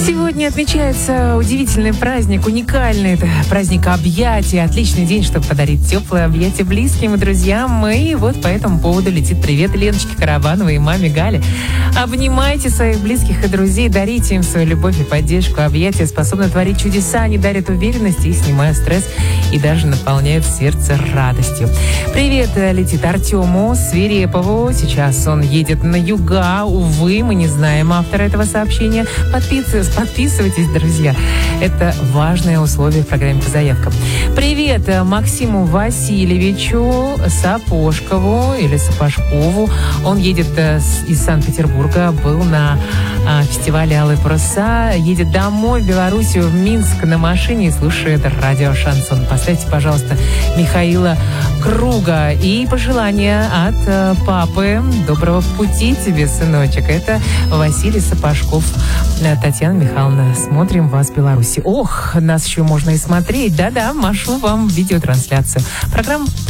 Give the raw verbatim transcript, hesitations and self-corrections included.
Сегодня отмечается удивительный праздник, уникальный. Это праздник объятий. Отличный день, чтобы подарить теплое объятие близким и друзьям. И вот по этому поводу летит привет Леночке Карабановой и маме Гале. Обнимайте своих близких и друзей, дарите им свою любовь и поддержку. Объятия способны творить чудеса, они дарят уверенность и снимают стресс, и даже наполняют сердце радостью. Привет летит Артему Свирепову. Сейчас он едет на юга. Увы, мы не знаем автора этого сообщения. Подписывайтесь, подписывайтесь, друзья. Это важное условие в программе по заявкам. Привет Максиму Васильевичу Сапожкову или Сапожкову. Он едет из Санкт-Петербурга, был на а, фестивале «Алые паруса». Едет домой в Белоруссию, в Минск на машине и слушает радио «Шансон». Поставьте, пожалуйста, Михаила Круга. И пожелания от э, папы. Доброго пути тебе, сыночек. Это Василий Сапожков. Татьяна Михайловна, смотрим вас в Беларуси. Ох, нас еще можно и смотреть. Да-да, машу вам видеотрансляцию. Программа